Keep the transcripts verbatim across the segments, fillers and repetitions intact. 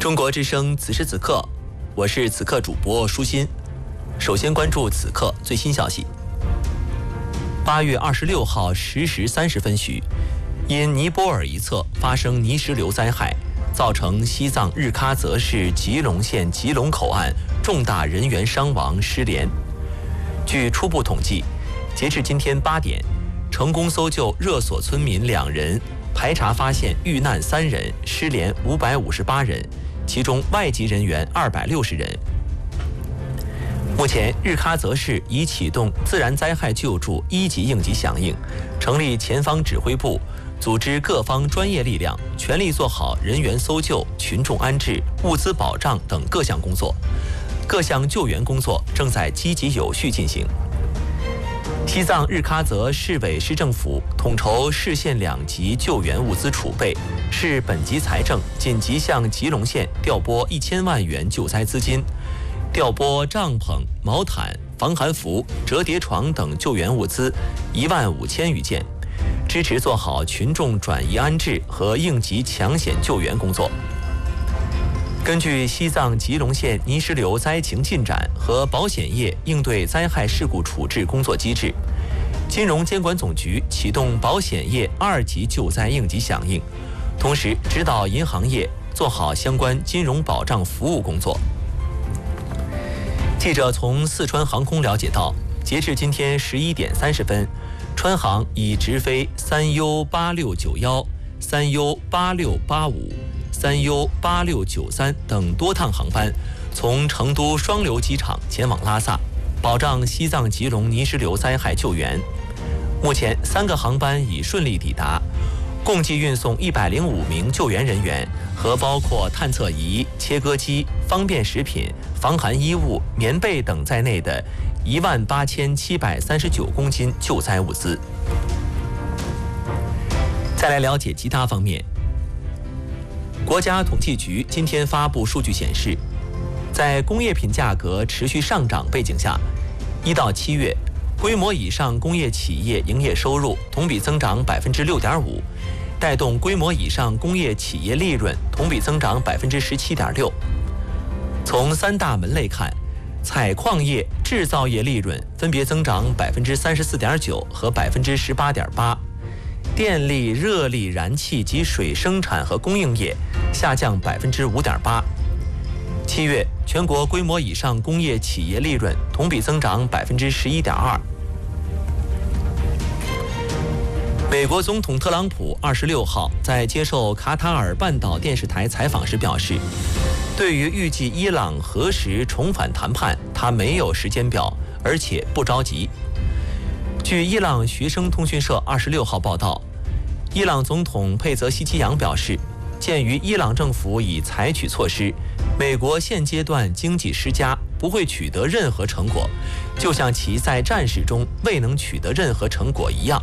中国之声此时此刻，我是此刻主播舒心。首先关注此刻最新消息。八月二十六号十时三十分许，因尼泊尔一侧发生泥石流灾害，造成西藏日喀则市吉隆县吉隆口岸重大人员伤亡失联。据初步统计，截至今天八点，成功搜救热所村民两人，排查发现遇难三人，失联五百五十八人，其中外籍人员二百六十人。目前，日喀则市已启动自然灾害救助一级应急响应，成立前方指挥部，组织各方专业力量，全力做好人员搜救、群众安置、物资保障等各项工作。各项救援工作正在积极有序进行。西藏日喀则市委市政府统筹市县两级救援物资储备，市本级财政紧急向吉隆县调拨一千万元救灾资金，调拨帐篷、毛毯、防寒服、折叠床等救援物资一万五千余件，支持做好群众转移安置和应急抢险救援工作。根据西藏吉隆县泥石流灾情进展和保险业应对灾害事故处置工作机制，金融监管总局启动保险业二级救灾应急响应，同时指导银行业做好相关金融保障服务工作。记者从四川航空了解到，截至今天十一点三十分，川航已直飞三 U 八六九一、三 U 八六八五、三 U 八六九三等多趟航班，从成都双流机场前往拉萨，保障西藏吉隆泥石流灾害救援。目前三个航班已顺利抵达，共计运送一百零五名救援人员和包括探测仪、切割机、方便食品、防寒衣物、棉被等在内的一万八千七百三十九公斤救灾物资。再来了解其他方面。国家统计局今天发布数据显示，在工业品价格持续上涨背景下，一到七月，规模以上工业企业营业收入同比增长百分之六点五，带动规模以上工业企业利润同比增长百分之十七点六。从三大门类看，采矿业、制造业利润分别增长百分之三十四点九和百分之十八点八。电力、热力、燃气及水生产和供应业下降百分之五点八。七月，全国规模以上工业企业利润同比增长百分之十一点二。美国总统特朗普二十六号在接受卡塔尔半岛电视台采访时表示，对于预计伊朗何时重返谈判，他没有时间表，而且不着急。据伊朗学生通讯社二十六号报道，伊朗总统佩泽希奇扬表示，鉴于伊朗政府已采取措施，美国现阶段经济施加不会取得任何成果，就像其在战事中未能取得任何成果一样。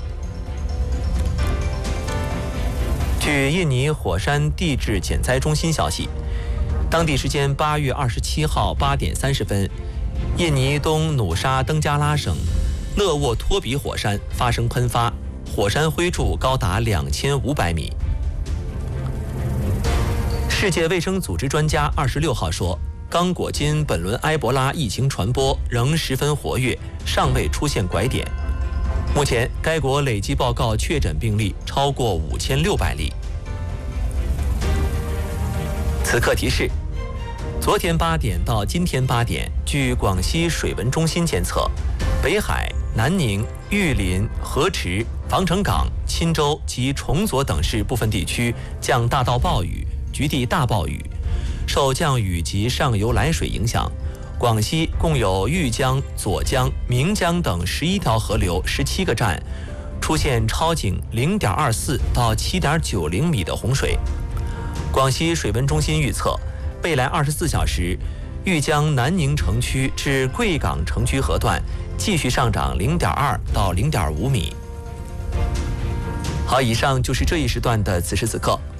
据印尼火山地质减灾中心消息，当地时间八月二十七号八点三十分，印尼东努沙登加拉省勒沃托比火山发生喷发，火山灰柱高达两千五百米。世界卫生组织专家二十六号说，刚果金本轮埃博拉疫情传播仍十分活跃，尚未出现拐点。目前，该国累计报告确诊病例超过五千六百例。此刻提示：昨天八点到今天八点，据广西水文中心监测，北海、南宁、玉林、河池、防城港、钦州及崇左等市部分地区降大到暴雨，局地大暴雨。受降雨及上游来水影响，广西共有玉江、左江、岷江等十一条河流十七个站出现超警零点二四到七点九零米的洪水。广西水文中心预测，未来二十四小时，玉江南宁城区至贵港城区河段继续上涨零点二到零点五米。好，以上就是这一时段的此时此刻。